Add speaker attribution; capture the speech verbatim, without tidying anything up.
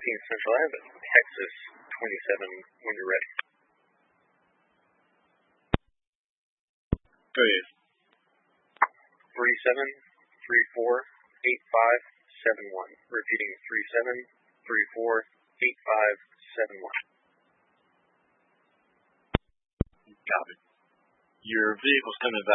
Speaker 1: fourteen Central Avenue, Texas twenty-seven, when you're ready.
Speaker 2: Go ahead.
Speaker 1: three seven three four eight five seven one. Repeating three seven three four eight five seven one.
Speaker 2: Copy. Your vehicle's coming back.